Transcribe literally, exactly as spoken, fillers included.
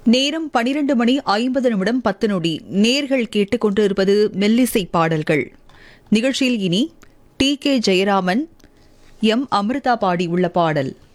நேரம் பனிரெண்டு மணி ஐம்பது நிமிடம் பத்து நொடி. நேர்கள் கேட்டுக்கொண்டு இருப்பது மெல்லிசை பாடல்கள் நிகழ்ச்சியில். இனி D K Jayaraman, M Amrita பாடி உள்ள பாடல்.